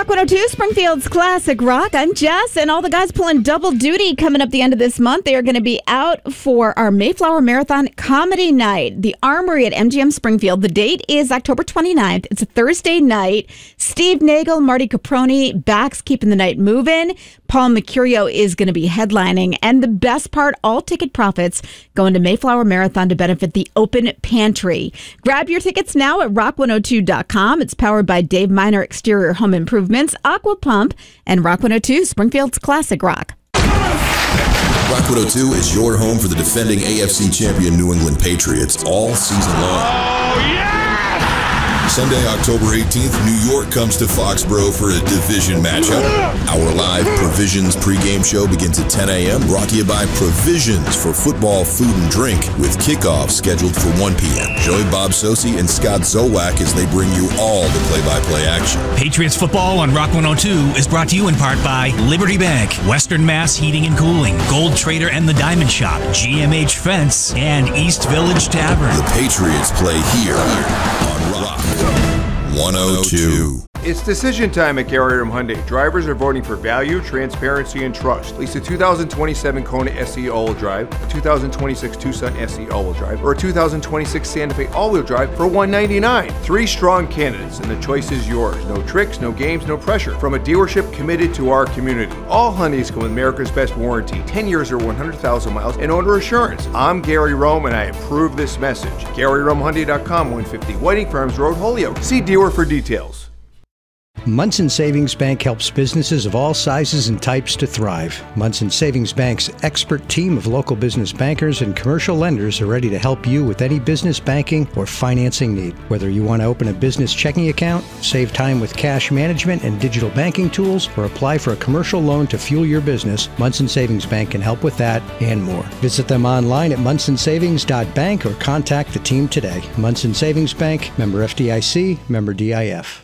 Rock 102, Springfield's Classic Rock. I'm Jess, and all the guys pulling double duty coming up the end of this month. They are going to be out for our Mayflower Marathon Comedy Night, the Armory at MGM Springfield. The date is October 29th. It's a Thursday night. Steve Nagel, Marty Caproni, Bax keeping the night moving. Paul Mercurio is going to be headlining. And the best part, all ticket profits going to Mayflower Marathon to benefit the Open Pantry. Grab your tickets now at rock102.com. It's powered by Dave Miner Exterior Home Improvements, Aqua Pump, and Rock 102, Springfield's Classic Rock. Rock 102 is your home for the defending AFC champion New England Patriots all season long. Oh, yeah! Sunday, October 18th, New York comes to Foxborough for a division matchup. Our live Provisions pregame show begins at 10 a.m. Brought to you by Provisions for football, food, and drink, with kickoff scheduled for 1 p.m. Join Bob Sosi and Scott Zolak as they bring you all the play-by-play action. Patriots football on Rock 102 is brought to you in part by Liberty Bank, Western Mass Heating and Cooling, Gold Trader and the Diamond Shop, GMH Fence, and East Village Tavern. The Patriots play here on Rock 102. It's decision time at Gary Rome Hyundai. Drivers are voting for value, transparency, and trust. Lease a 2027 Kona SE all-wheel drive, a 2026 Tucson SE all-wheel drive, or a 2026 Santa Fe all-wheel drive for $199. 3 strong candidates, and the choice is yours. No tricks, no games, no pressure. From a dealership committed to our community. All Hyundais come with America's best warranty, 10 years or 100,000 miles, and owner assurance. I'm Gary Rome, and I approve this message. GaryRomeHyundai.com, 150 Whiting Farms Road, Holyoke. See dealer for details. Munson Savings Bank helps businesses of all sizes and types to thrive. Munson Savings Bank's expert team of local business bankers and commercial lenders are ready to help you with any business banking or financing need. Whether you want to open a business checking account, save time with cash management and digital banking tools, or apply for a commercial loan to fuel your business, Munson Savings Bank can help with that and more. Visit them online at munsonsavings.bank or contact the team today. Munson Savings Bank, member FDIC, member DIF.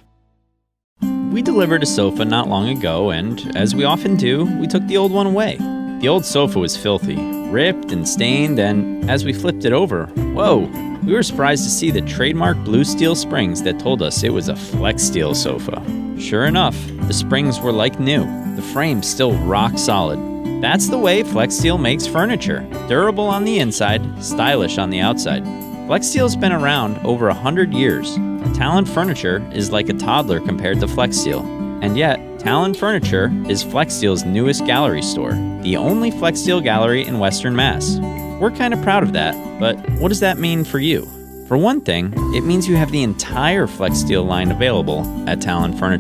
We delivered a sofa not long ago, and as we often do, we took the old one away. The old sofa was filthy, ripped and stained, and as we flipped it over, whoa, we were surprised to see the trademark blue steel springs that told us it was a Flex Steel sofa. Sure enough, the springs were like new, the frame still rock solid. That's the way Flex Steel makes furniture, durable on the inside, stylish on the outside. Flex Steel's been around over 100 years. Talon Furniture is like a toddler compared to Flex Steel. And yet, Talon Furniture is Flex Steel's newest gallery store, the only Flex Steel gallery in Western Mass. We're kind of proud of that, but what does that mean for you? For one thing, it means you have the entire Flex Steel line available at Talon Furniture.